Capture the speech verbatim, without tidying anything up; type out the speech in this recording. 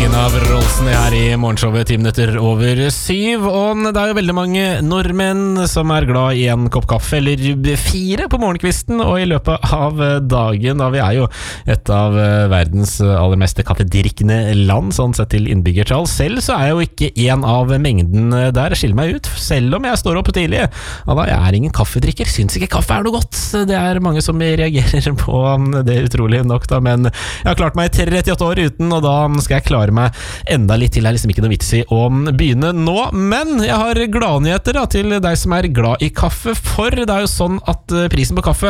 av Rolsen her i morgenshowet ti minutter over syv. Og det er jo veldig mange nordmenn som er glad i en kopp kaffe eller fire på morgenkvisten og i løpet av dagen, da vi er jo et av verdens aller mest kaffedrikkende land, sånn sett til innbyggertall. Selv så er jeg jo ikke en av mengden der, jeg skiller meg ut, selv om jeg står opp tidlig. Ja, da, jeg er ingen kaffedrikker, synes ikke kaffe er noe godt. Det er mange som reagerer på det utrolig nok da, men jeg har klart meg i trettiåtte år uten, og da skal jeg klare meg enda litt til. Det er liksom ikke noe vits i å begynne nå, men jeg har gladnyheter da, til deg som er glad i kaffe, for det er jo sånn at prisen på kaffe